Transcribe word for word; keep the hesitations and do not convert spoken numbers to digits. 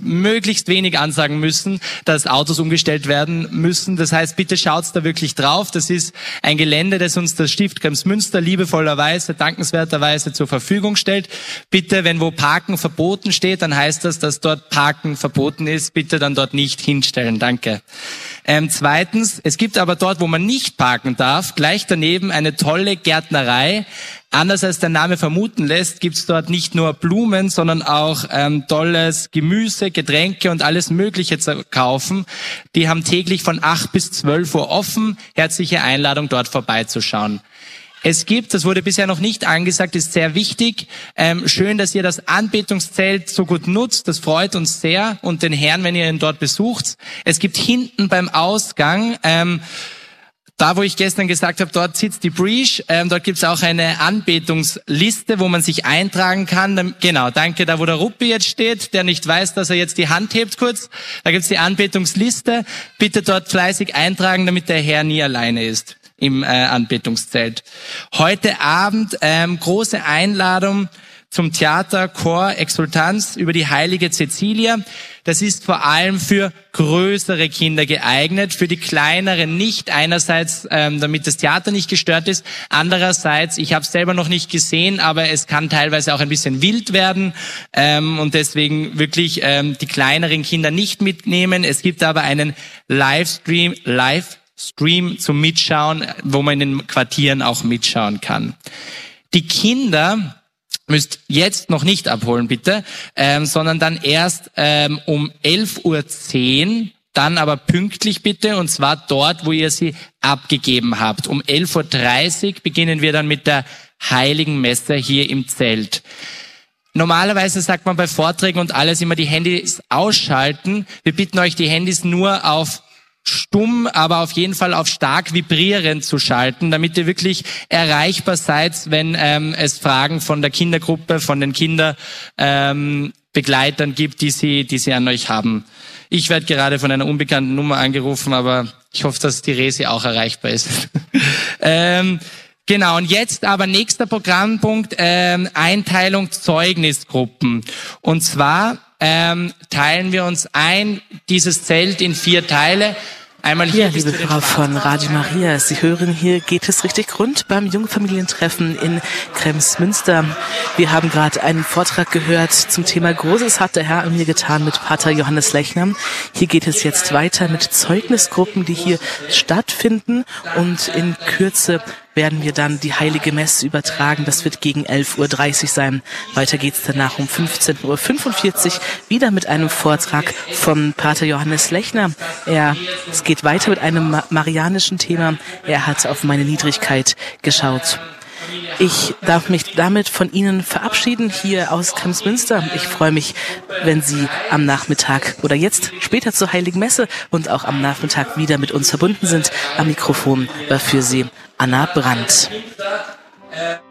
möglichst wenig ansagen müssen, dass Autos umgestellt werden müssen. Das heißt, bitte schaut da wirklich drauf. Das ist ein Gelände, das uns das Stift Kremsmünster liebevollerweise, dankenswerterweise zur Verfügung stellt. Bitte, wenn wo Parken verboten steht, dann heißt das, dass dort Parken verboten ist. Bitte dann dort nicht hinstellen. Danke. Ähm, zweitens, es gibt aber dort, wo man nicht parken darf, gleich daneben eine tolle Gärtnerei. Anders als der Name vermuten lässt, gibt's dort nicht nur Blumen, sondern auch ähm, tolles Gemüse, Getränke und alles Mögliche zu kaufen. Die haben täglich von acht bis zwölf Uhr offen. Herzliche Einladung, dort vorbeizuschauen. Es gibt, das wurde bisher noch nicht angesagt, ist sehr wichtig. Ähm, schön, dass ihr das Anbetungszelt so gut nutzt. Das freut uns sehr und den Herrn, wenn ihr ihn dort besucht. Es gibt hinten beim Ausgang, ähm, da wo ich gestern gesagt habe, dort sitzt die Breach. Ähm, dort gibt's auch eine Anbetungsliste, wo man sich eintragen kann. Dann, genau, danke, da wo der Ruppi jetzt steht, der nicht weiß, dass er jetzt die Hand hebt kurz. Da gibt's die Anbetungsliste. Bitte dort fleißig eintragen, damit der Herr nie alleine ist im äh, Anbetungszelt. Heute Abend ähm, große Einladung zum Theater Chor Exultanz über die heilige Cäcilia. Das ist vor allem für größere Kinder geeignet, für die kleineren nicht. Einerseits, ähm, damit das Theater nicht gestört ist. Andererseits, ich habe es selber noch nicht gesehen, aber es kann teilweise auch ein bisschen wild werden. Ähm, und deswegen wirklich ähm, die kleineren Kinder nicht mitnehmen. Es gibt aber einen Livestream, live Stream zum Mitschauen, wo man in den Quartieren auch mitschauen kann. Die Kinder müsst jetzt noch nicht abholen, bitte, ähm, sondern dann erst ähm, um elf Uhr zehn, dann aber pünktlich bitte, und zwar dort, wo ihr sie abgegeben habt. Um elf Uhr dreißig beginnen wir dann mit der Heiligen Messe hier im Zelt. Normalerweise sagt man bei Vorträgen und alles immer die Handys ausschalten. Wir bitten euch, die Handys nur auf stumm, aber auf jeden Fall auf stark vibrierend zu schalten, damit ihr wirklich erreichbar seid, wenn ähm, es Fragen von der Kindergruppe, von den Kinderbegleitern ähm, gibt, die sie, die sie an euch haben. Ich werde gerade von einer unbekannten Nummer angerufen, aber ich hoffe, dass die Resi auch erreichbar ist. ähm, Genau, und jetzt aber nächster Programmpunkt, ähm, Einteilung Zeugnisgruppen. Und zwar ähm, teilen wir uns ein, dieses Zelt in vier Teile. Einmal hier, ja, liebe Frau von Radio Maria, Sie hören, hier geht es richtig rund beim Jungfamilientreffen in Kremsmünster. Wir haben gerade einen Vortrag gehört zum Thema Großes hat der Herr an mir getan mit Pater Johannes Lechner. Hier geht es jetzt weiter mit Zeugnisgruppen, die hier stattfinden, und in Kürze werden wir dann die Heilige Messe übertragen. Das wird gegen elf Uhr dreißig sein. Weiter geht's danach um fünfzehn Uhr fünfundvierzig wieder mit einem Vortrag von Pater Johannes Lechner. Er, es geht weiter mit einem marianischen Thema. Er hat auf meine Niedrigkeit geschaut. Ich darf mich damit von Ihnen verabschieden hier aus Kremsmünster. Ich freue mich, wenn Sie am Nachmittag oder jetzt später zur Heiligen Messe und auch am Nachmittag wieder mit uns verbunden sind. Am Mikrofon war für Sie Anna Brandt.